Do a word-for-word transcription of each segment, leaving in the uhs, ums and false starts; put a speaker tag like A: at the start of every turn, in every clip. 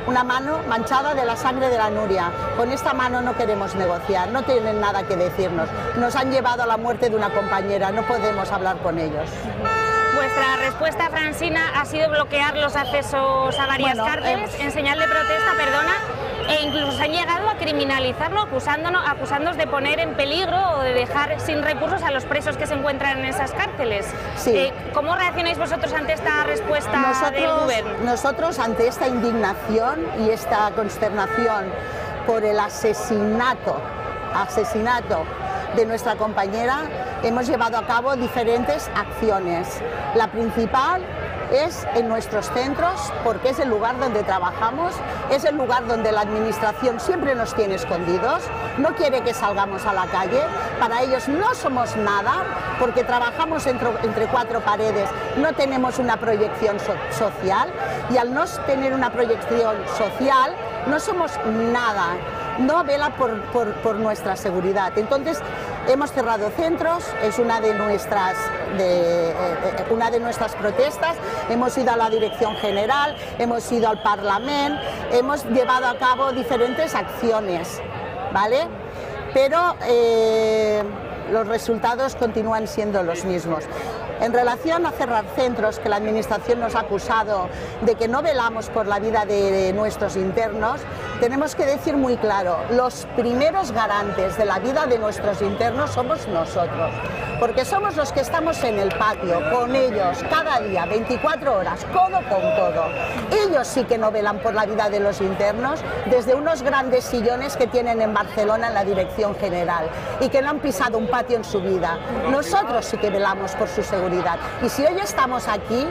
A: una mano manchada de la sangre de la Nuria. Con esta mano no queremos negociar, no tienen nada que decirnos. Nos han llevado a la muerte de una compañera, no podemos hablar con ellos.
B: Vuestra respuesta, Francina, ha sido bloquear los accesos a varias
A: bueno,
B: cárceles
A: eh,
B: en señal de protesta, perdona, e incluso se han llegado a criminalizarlo, acusándonos, acusándonos de poner en peligro o de dejar sin recursos a los presos que se encuentran en esas cárceles.
A: Sí.
B: Eh, ¿Cómo reaccionáis vosotros ante esta respuesta
A: nosotros,
B: del gobierno?
A: Nosotros, ante esta indignación y esta consternación por el asesinato, asesinato de nuestra compañera, hemos llevado a cabo diferentes acciones. La principal es en nuestros centros, porque es el lugar donde trabajamos, es el lugar donde la administración siempre nos tiene escondidos, no quiere que salgamos a la calle, para ellos no somos nada, porque trabajamos entre, entre cuatro paredes, no tenemos una proyección so- social, y al no tener una proyección social, no somos nada, no vela por, por, por nuestra seguridad. Entonces, hemos cerrado centros, es una de nuestras, de, eh, una de nuestras protestas, hemos ido a la Dirección General, hemos ido al Parlamento, hemos llevado a cabo diferentes acciones, ¿vale? Pero eh, los resultados continúan siendo los mismos. En relación a cerrar centros, que la Administración nos ha acusado de que no velamos por la vida de nuestros internos, tenemos que decir muy claro, los primeros garantes de la vida de nuestros internos somos nosotros, porque somos los que estamos en el patio con ellos cada día, veinticuatro horas, codo con codo. Ellos sí que no velan por la vida de los internos desde unos grandes sillones que tienen en Barcelona en la Dirección General y que no han pisado un patio en su vida. Nosotros sí que velamos por su seguridad. Y si hoy estamos aquí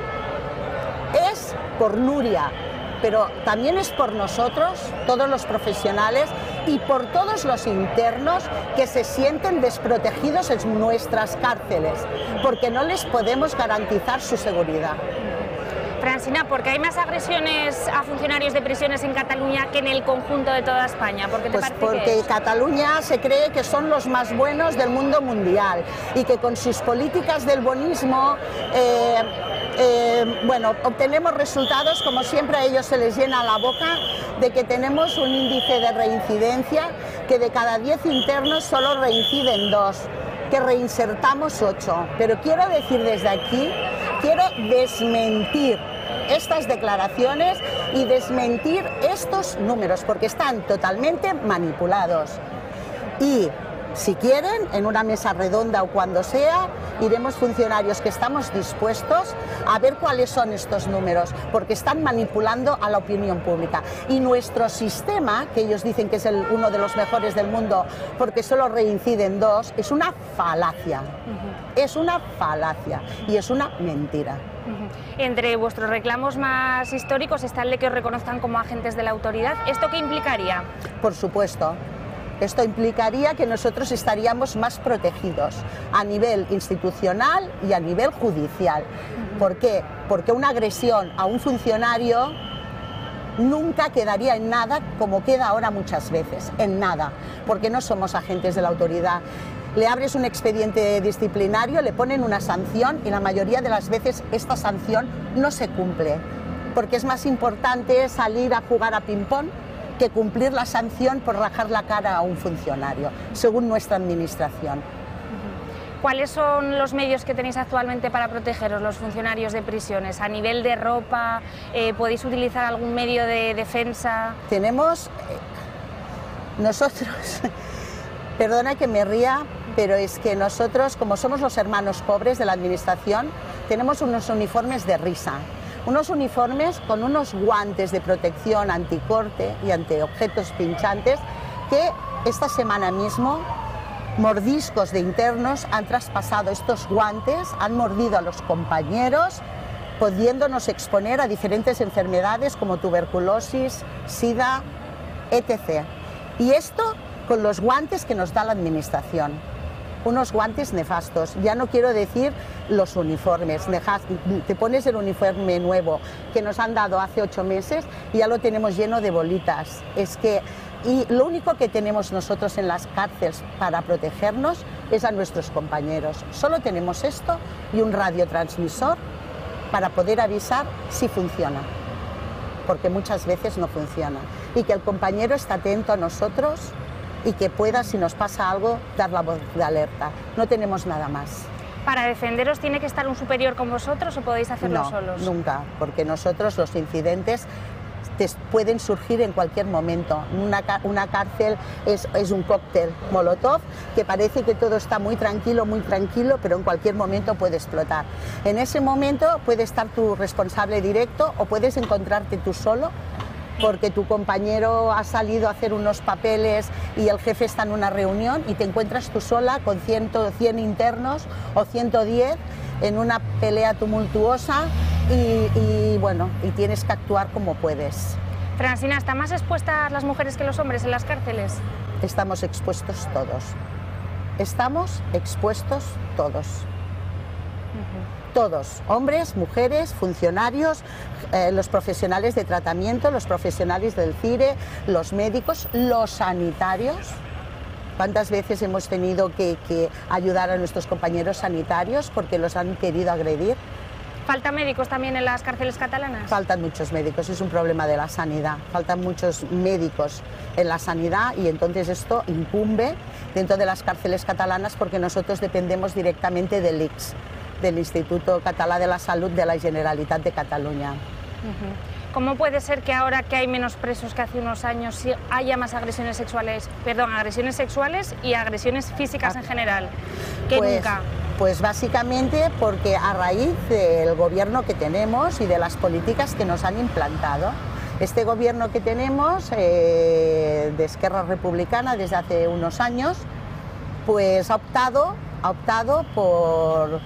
A: es por Nuria, pero también es por nosotros, todos los profesionales y por todos los internos que se sienten desprotegidos en nuestras cárceles, porque no les podemos garantizar su seguridad.
B: Francina, ¿por qué hay más agresiones a funcionarios de prisiones en Cataluña que en el conjunto de toda España? ¿Por qué te
A: Pues
B: parece
A: porque
B: que es?
A: Cataluña se cree que son los más buenos del mundo mundial y que con sus políticas del bonismo eh, eh, bueno, obtenemos resultados, como siempre a ellos se les llena la boca, de que tenemos un índice de reincidencia que de cada diez internos solo reinciden dos, que reinsertamos ocho. Pero quiero decir desde aquí, quiero desmentir estas declaraciones y desmentir estos números, porque están totalmente manipulados. Y si quieren, en una mesa redonda o cuando sea, iremos funcionarios que estamos dispuestos a ver cuáles son estos números, porque están manipulando a la opinión pública. Y nuestro sistema, que ellos dicen que es el, uno de los mejores del mundo porque solo reinciden dos, es una falacia. Uh-huh. Es una falacia y es una mentira.
B: Uh-huh. Entre vuestros reclamos más históricos está el de que os reconozcan como agentes de la autoridad. ¿Esto qué implicaría?
A: Por supuesto. Esto implicaría que nosotros estaríamos más protegidos a nivel institucional y a nivel judicial. ¿Por qué? Porque una agresión a un funcionario nunca quedaría en nada como queda ahora muchas veces, en nada, porque no somos agentes de la autoridad. Le abres un expediente disciplinario, le ponen una sanción y la mayoría de las veces esta sanción no se cumple, porque es más importante salir a jugar a ping-pong que cumplir la sanción por rajar la cara a un funcionario, según nuestra administración.
B: ¿Cuáles son los medios que tenéis actualmente para protegeros los funcionarios de prisiones? ¿A nivel de ropa? Eh, ¿Podéis utilizar algún medio de defensa?
A: Tenemos, nosotros, perdona que me ría, pero es que nosotros, como somos los hermanos pobres de la administración, tenemos unos uniformes de risa. Unos uniformes con unos guantes de protección anticorte y antiobjetos pinchantes que esta semana mismo mordiscos de internos han traspasado estos guantes, han mordido a los compañeros, pudiéndonos exponer a diferentes enfermedades como tuberculosis, sida, etcétera. Y esto con los guantes que nos da la administración. Unos guantes nefastos, ya no quiero decir los uniformes, te pones el uniforme nuevo que nos han dado hace ocho meses y ya lo tenemos lleno de bolitas. Es que, y lo único que tenemos nosotros en las cárceles para protegernos es a nuestros compañeros. Solo tenemos esto y un radiotransmisor para poder avisar si funciona. porque muchas veces no funciona. Y que el compañero esté atento a nosotros y que pueda, si nos pasa algo, dar la voz de alerta. No tenemos nada más.
B: ¿Para defenderos tiene que estar un superior con vosotros o podéis hacerlo
A: no,
B: solos?
A: Nunca, porque nosotros los incidentes te pueden surgir en cualquier momento. Una, una cárcel es, es un cóctel molotov que parece que todo está muy tranquilo, muy tranquilo, pero en cualquier momento puede explotar. En ese momento puede estar tu responsable directo o puedes encontrarte tú solo porque tu compañero ha salido a hacer unos papeles y el jefe está en una reunión y te encuentras tú sola con cien, cien internos o ciento diez en una pelea tumultuosa y, y bueno, y tienes que actuar como puedes.
B: Francina, ¿están más expuestas las mujeres que los hombres en las cárceles?
A: Estamos expuestos todos. Estamos expuestos todos. Uh-huh. Todos, hombres, mujeres, funcionarios, eh, los profesionales de tratamiento, los profesionales del CIRE, los médicos, los sanitarios. ¿Cuántas veces hemos tenido que, que ayudar a nuestros compañeros sanitarios porque los han querido agredir?
B: ¿Faltan médicos también en las cárceles catalanas?
A: Faltan muchos médicos, es un problema de la sanidad. Faltan muchos médicos en la sanidad y entonces esto incumbe dentro de las cárceles catalanas porque nosotros dependemos directamente del I C S, del Instituto Català de la Salud de la Generalitat de Cataluña.
B: Uh-huh. ¿Cómo puede ser que ahora que hay menos presos que hace unos años haya más agresiones sexuales, perdón, agresiones sexuales y agresiones físicas en general, que
A: pues,
B: nunca?
A: Pues básicamente porque a raíz del gobierno que tenemos y de las políticas que nos han implantado, este gobierno que tenemos eh, de Esquerra Republicana desde hace unos años, pues ha optado, ha optado por...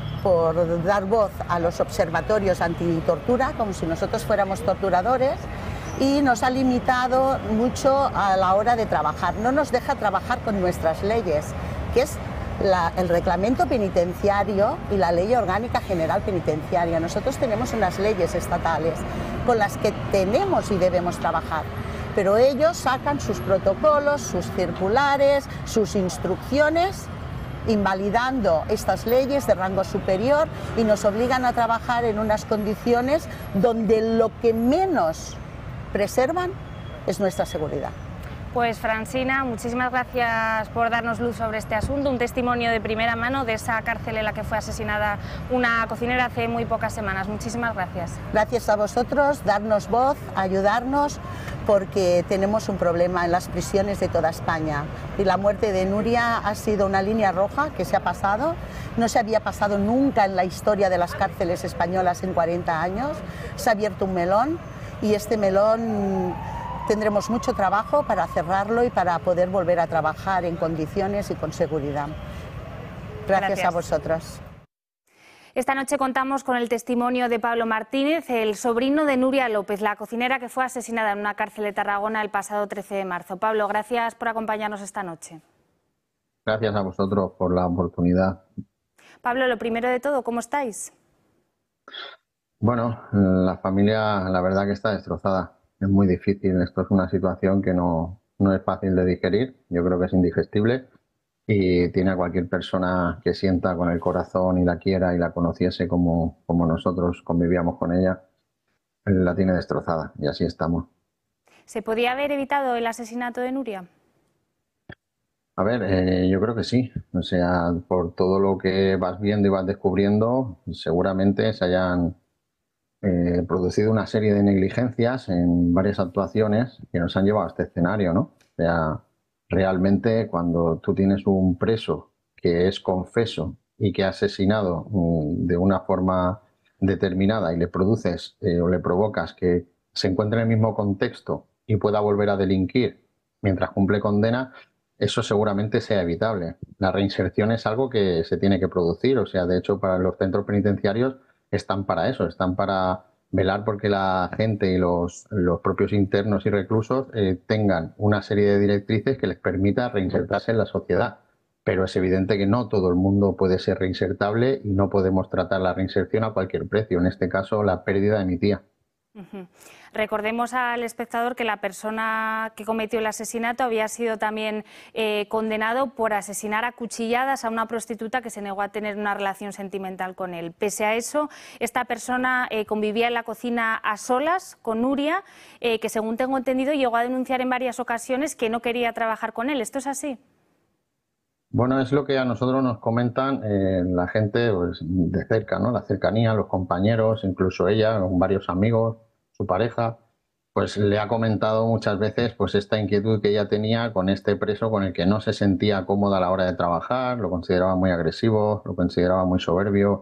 A: por dar voz a los observatorios antitortura, como si nosotros fuéramos torturadores, y nos ha limitado mucho a la hora de trabajar. No nos deja trabajar con nuestras leyes, que es la, el reglamento penitenciario y la ley orgánica general penitenciaria. Nosotros tenemos unas leyes estatales con las que tenemos y debemos trabajar, pero ellos sacan sus protocolos, sus circulares, sus instrucciones, invalidando estas leyes de rango superior y nos obligan a trabajar en unas condiciones donde lo que menos preservan es nuestra seguridad.
B: Pues Francina, muchísimas gracias por darnos luz sobre este asunto, un testimonio de primera mano de esa cárcel en la que fue asesinada una cocinera hace muy pocas semanas. Muchísimas gracias.
A: Gracias a vosotros, darnos voz, ayudarnos, porque tenemos un problema en las prisiones de toda España. Y la muerte de Nuria ha sido una línea roja que se ha pasado. No se había pasado nunca en la historia de las cárceles españolas en cuarenta años. Se ha abierto un melón y este melón tendremos mucho trabajo para cerrarlo y para poder volver a trabajar en condiciones y con seguridad. Gracias, Gracias. a vosotros.
B: Esta noche contamos con el testimonio de Pablo Martínez, el sobrino de Nuria López, la cocinera que fue asesinada en una cárcel de Tarragona el pasado trece de marzo. Pablo, gracias por acompañarnos esta noche.
C: Gracias a vosotros por la oportunidad.
B: Pablo, lo primero de todo, ¿cómo estáis?
C: Bueno, la familia la verdad que está destrozada. Es muy difícil, esto es una situación que no, no es fácil de digerir, yo creo que es indigestible y tiene a cualquier persona que sienta con el corazón y la quiera y la conociese como, como nosotros convivíamos con ella, la tiene destrozada y así estamos.
B: ¿Se podía haber evitado el asesinato de Nuria?
C: A ver, eh, yo creo que sí, o sea, por todo lo que vas viendo y vas descubriendo, seguramente se hayan Eh, producido una serie de negligencias en varias actuaciones que nos han llevado a este escenario, ¿no? O sea, realmente cuando tú tienes un preso que es confeso y que ha asesinado um, de una forma determinada y le produces eh, o le provocas que se encuentre en el mismo contexto y pueda volver a delinquir mientras cumple condena, eso seguramente sea evitable. La reinserción es algo que se tiene que producir, o sea, de hecho, para los centros penitenciarios están para eso, están para velar porque la gente y los, los propios internos y reclusos eh, tengan una serie de directrices que les permita reinsertarse en la sociedad. Pero es evidente que no todo el mundo puede ser reinsertable y no podemos tratar la reinserción a cualquier precio, en este caso la pérdida de mi tía.
B: Uh-huh. Recordemos al espectador que la persona que cometió el asesinato había sido también eh, condenado por asesinar a cuchilladas a una prostituta que se negó a tener una relación sentimental con él. Pese a eso, esta persona eh, convivía en la cocina a solas con Nuria, eh, que según tengo entendido llegó a denunciar en varias ocasiones que no quería trabajar con él. ¿Esto es así?
C: Bueno, es lo que a nosotros nos comentan eh, la gente pues, de cerca, ¿no? La cercanía, los compañeros, incluso ella, con varios amigos, su pareja, pues le ha comentado muchas veces pues esta inquietud que ella tenía con este preso con el que no se sentía cómoda a la hora de trabajar, lo consideraba muy agresivo, lo consideraba muy soberbio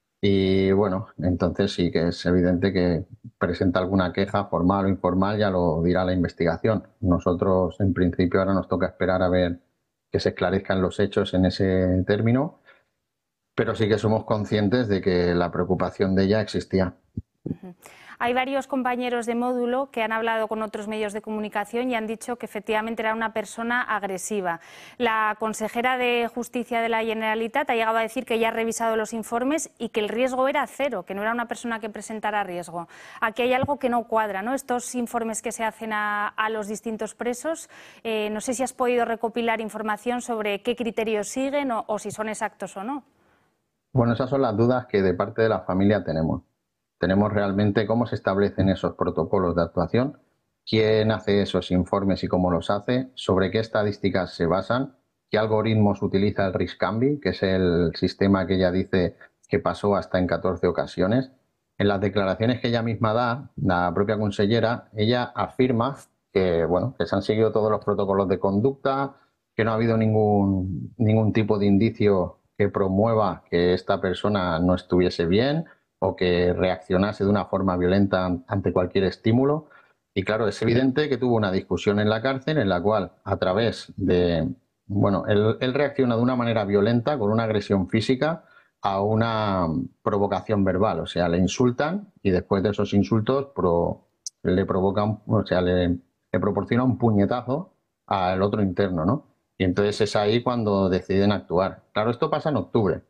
C: y bueno, entonces sí que es evidente que presenta alguna queja formal o informal, ya lo dirá la investigación. Nosotros en principio ahora nos toca esperar a ver que se esclarezcan los hechos en ese término, pero sí que somos conscientes de que la preocupación de ella existía.
B: Uh-huh. Hay varios compañeros de módulo que han hablado con otros medios de comunicación y han dicho que efectivamente era una persona agresiva. La consejera de Justicia de la Generalitat ha llegado a decir que ya ha revisado los informes y que el riesgo era cero, que no era una persona que presentara riesgo. Aquí hay algo que no cuadra, ¿no? Estos informes que se hacen a, a los distintos presos, eh, no sé si has podido recopilar información sobre qué criterios siguen o, o si son exactos o no.
C: Bueno, esas son las dudas que de parte de la familia tenemos. Tenemos realmente cómo se establecen esos protocolos de actuación, quién hace esos informes y cómo los hace, sobre qué estadísticas se basan, qué algoritmos utiliza el RISCAMBI, que es el sistema que ella dice que pasó hasta en catorce ocasiones. En las declaraciones que ella misma da, la propia consellera, ella afirma que, bueno, que se han seguido todos los protocolos de conducta, que no ha habido ningún, ningún tipo de indicio que promueva que esta persona no estuviese bien o que reaccionase de una forma violenta ante cualquier estímulo. Y claro, es evidente que tuvo una discusión en la cárcel en la cual, a través de... Bueno, él, él reacciona de una manera violenta, con una agresión física, a una provocación verbal. O sea, le insultan y después de esos insultos pro, le provocan, o sea, le, le proporciona un puñetazo al otro interno, ¿no? Y entonces es ahí cuando deciden actuar. Claro, esto pasa en octubre.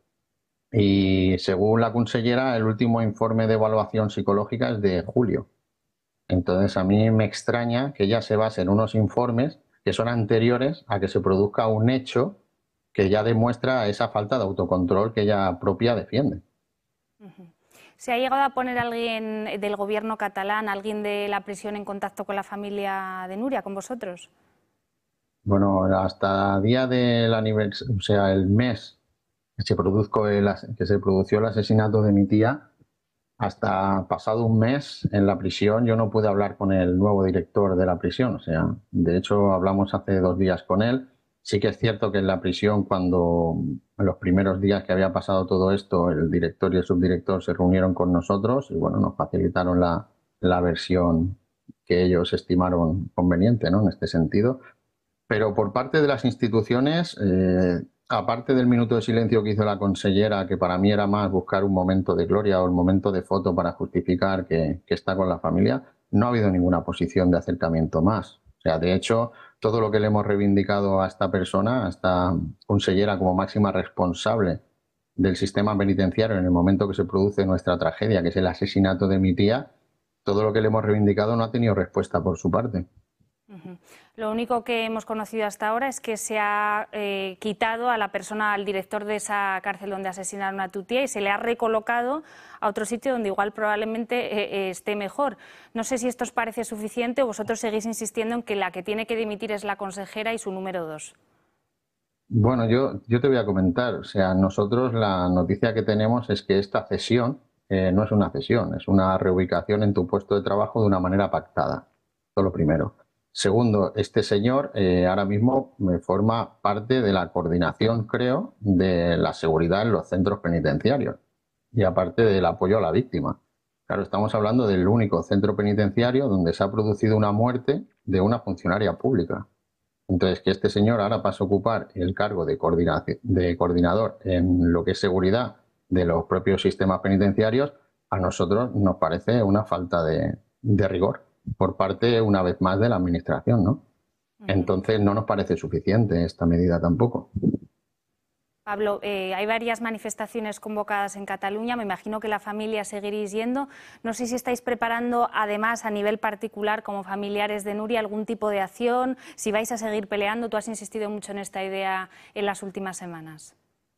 C: Y según la consellera, el último informe de evaluación psicológica es de julio. Entonces a mí me extraña que ella se base en unos informes que son anteriores a que se produzca un hecho que ya demuestra esa falta de autocontrol que ella propia defiende.
B: Uh-huh. ¿Se ha llegado a poner alguien del gobierno catalán, alguien de la prisión en contacto con la familia de Nuria, con vosotros?
C: Bueno, hasta el día del aniversario, o sea, el mes que se, produzco el, que se produció el asesinato de mi tía, hasta pasado un mes en la prisión yo no pude hablar con el nuevo director de la prisión. O sea, de hecho hablamos hace dos días con él. Sí que es cierto que en la prisión, cuando en los primeros días que había pasado todo esto, el director y el subdirector se reunieron con nosotros y bueno, nos facilitaron la, la versión que ellos estimaron conveniente, ¿no? En este sentido. Pero por parte de las instituciones, eh, aparte del minuto de silencio que hizo la consellera, que para mí era más buscar un momento de gloria o el momento de foto para justificar que, que está con la familia, no ha habido ninguna posición de acercamiento más. O sea, de hecho, todo lo que le hemos reivindicado a esta persona, a esta consellera como máxima responsable del sistema penitenciario en el momento que se produce nuestra tragedia, que es el asesinato de mi tía, todo lo que le hemos reivindicado no ha tenido respuesta por su parte.
B: Uh-huh. Lo único que hemos conocido hasta ahora es que se ha eh, quitado a la persona, al director de esa cárcel donde asesinaron a tu tía y se le ha recolocado a otro sitio donde igual probablemente eh, eh, esté mejor. No sé si esto os parece suficiente o vosotros seguís insistiendo en que la que tiene que dimitir es la consejera y su número dos.
C: Bueno, yo, yo te voy a comentar. O sea, nosotros la noticia que tenemos es que esta cesión eh, no es una cesión, es una reubicación en tu puesto de trabajo de una manera pactada. Esto es lo primero. Segundo, este señor eh, ahora mismo me forma parte de la coordinación, creo, de la seguridad en los centros penitenciarios y aparte del apoyo a la víctima. Claro, estamos hablando del único centro penitenciario donde se ha producido una muerte de una funcionaria pública. Entonces, que este señor ahora pase a ocupar el cargo de, coordinación, de coordinador en lo que es seguridad de los propios sistemas penitenciarios, a nosotros nos parece una falta de, de rigor por parte, una vez más, de la administración, ¿no? Entonces no nos parece suficiente esta medida tampoco.
B: Pablo, eh, hay varias manifestaciones convocadas en Cataluña, me imagino que la familia seguiréis yendo. No sé si estáis preparando, además, a nivel particular, como familiares de Nuria, algún tipo de acción, si vais a seguir peleando. Tú has insistido mucho en esta idea en las últimas semanas.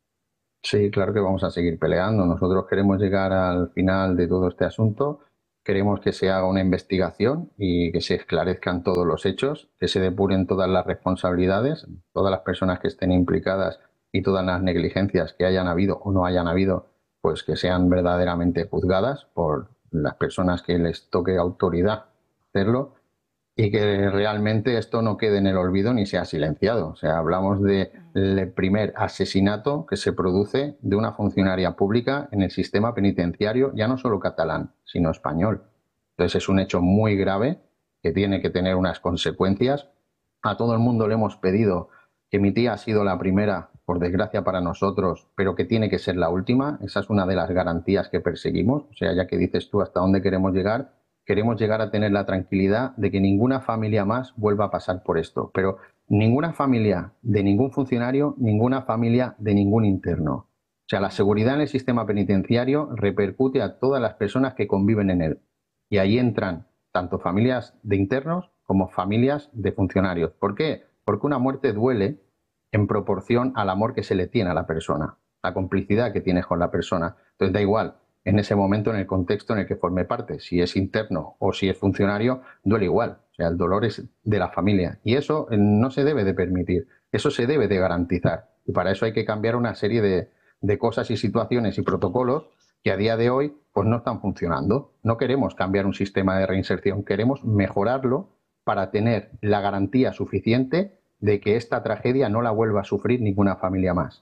C: Sí, claro que vamos a seguir peleando. Nosotros queremos llegar al final de todo este asunto. Queremos que se haga una investigación y que se esclarezcan todos los hechos, que se depuren todas las responsabilidades, todas las personas que estén implicadas y todas las negligencias que hayan habido o no hayan habido, pues que sean verdaderamente juzgadas por las personas que les toque autoridad hacerlo, y que realmente esto no quede en el olvido ni sea silenciado. O sea, hablamos del primer asesinato que se produce de una funcionaria pública en el sistema penitenciario, ya no solo catalán, sino español. Entonces es un hecho muy grave que tiene que tener unas consecuencias. A todo el mundo le hemos pedido que mi tía ha sido la primera, por desgracia para nosotros, pero que tiene que ser la última. Esa es una de las garantías que perseguimos. O sea, ya que dices tú hasta dónde queremos llegar, queremos llegar a tener la tranquilidad de que ninguna familia más vuelva a pasar por esto. Pero ninguna familia de ningún funcionario, ninguna familia de ningún interno. O sea, la seguridad en el sistema penitenciario repercute a todas las personas que conviven en él. Y ahí entran tanto familias de internos como familias de funcionarios. ¿Por qué? Porque una muerte duele en proporción al amor que se le tiene a la persona, la complicidad que tienes con la persona. Entonces da igual en ese momento, en el contexto en el que forme parte, si es interno o si es funcionario, duele igual. O sea, el dolor es de la familia y eso no se debe de permitir, eso se debe de garantizar. Y para eso hay que cambiar una serie de, de cosas y situaciones y protocolos que a día de hoy pues no están funcionando. No queremos cambiar un sistema de reinserción, queremos mejorarlo para tener la garantía suficiente de que esta tragedia no la vuelva a sufrir ninguna familia más.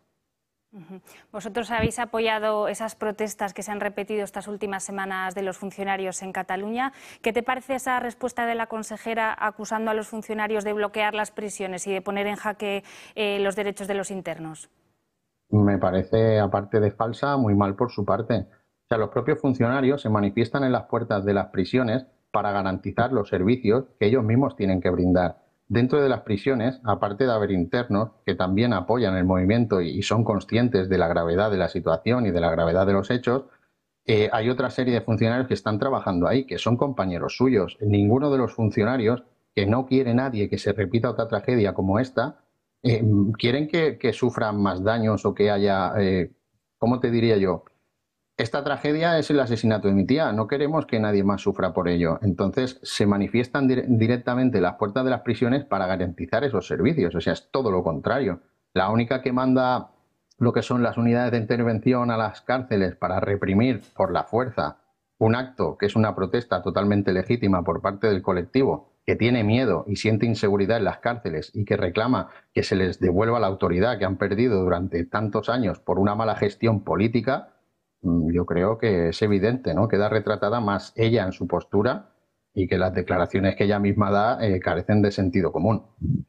B: Vosotros habéis apoyado esas protestas que se han repetido estas últimas semanas de los funcionarios en Cataluña. ¿Qué te parece esa respuesta de la consejera acusando a los funcionarios de bloquear las prisiones y de poner en jaque eh, los derechos de los internos?
C: Me parece, aparte de falsa, muy mal por su parte. O sea, los propios funcionarios se manifiestan en las puertas de las prisiones para garantizar los servicios que ellos mismos tienen que brindar. Dentro de las prisiones, aparte de haber internos que también apoyan el movimiento y son conscientes de la gravedad de la situación y de la gravedad de los hechos, eh, hay otra serie de funcionarios que están trabajando ahí, que son compañeros suyos. Ninguno de los funcionarios, que no quiere nadie que se repita otra tragedia como esta, eh, quieren que, que sufran más daños o que haya, eh, ¿cómo te diría yo? Esta tragedia es el asesinato de mi tía, no queremos que nadie más sufra por ello. Entonces se manifiestan dire directamente en las puertas de las prisiones para garantizar esos servicios, o sea, es todo lo contrario. La única que manda lo que son las unidades de intervención a las cárceles para reprimir por la fuerza un acto que es una protesta totalmente legítima por parte del colectivo, que tiene miedo y siente inseguridad en las cárceles y que reclama que se les devuelva la autoridad que han perdido durante tantos años por una mala gestión política, yo creo que es evidente, ¿no? Queda retratada más ella en su postura y que las declaraciones que ella misma da eh, carecen de sentido común.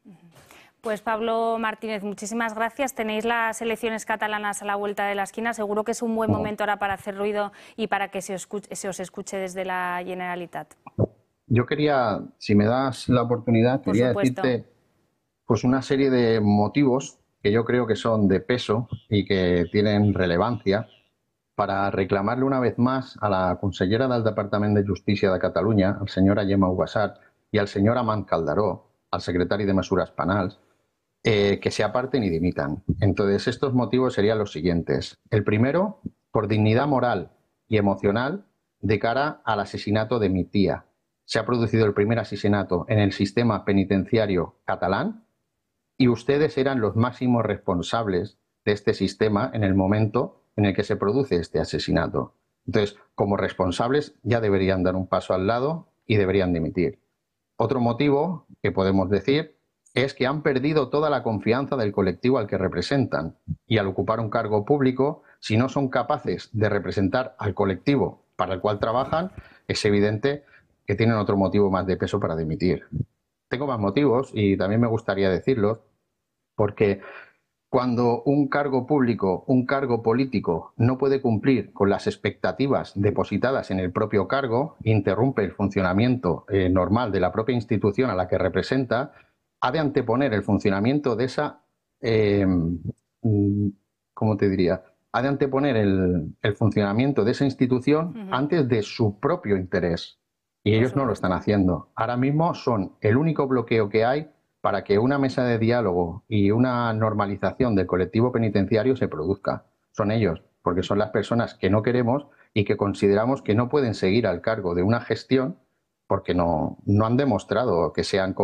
B: Pues Pablo Martínez, muchísimas gracias. Tenéis las elecciones catalanas a la vuelta de la esquina. Seguro que es un buen momento ahora para hacer ruido y para que se os escuche, se os escuche desde la Generalitat.
C: Yo quería, si me das la oportunidad,
B: Por
C: quería
B: supuesto.
C: decirte pues una serie de motivos que yo creo que son de peso y que tienen relevancia para reclamarle una vez más a la consellera del Departament de Justícia de Catalunya, al senyor Ayema Ubassat, y al señor Amant Calderó, al secretario de Mesures Penals, eh, que se aparten y dimitan. Entonces, estos motivos serían los siguientes. El primero, por dignidad moral y emocional de cara al asesinato de mi tía. Se ha producido el primer asesinato en el sistema penitenciario catalán y ustedes eran los máximos responsables de este sistema en el momento en el que se produce este asesinato. Entonces, como responsables ya deberían dar un paso al lado y deberían dimitir. Otro motivo que podemos decir es que han perdido toda la confianza del colectivo al que representan y al ocupar un cargo público, si no son capaces de representar al colectivo para el cual trabajan, es evidente que tienen otro motivo más de peso para dimitir. Tengo más motivos y también me gustaría decirlos porque cuando un cargo público, un cargo político, no puede cumplir con las expectativas depositadas en el propio cargo, interrumpe el funcionamiento eh, normal de la propia institución a la que representa, ha de anteponer el funcionamiento de esa, eh, ¿cómo te diría? Ha de anteponer el, el funcionamiento de esa institución uh-huh. antes de su propio interés. Y ellos no lo están haciendo. Ahora mismo son el único bloqueo que hay para que una mesa de diálogo y una normalización del colectivo penitenciario se produzca. Son ellos, porque son las personas que no queremos y que consideramos que no pueden seguir al cargo de una gestión porque no, no han demostrado que sean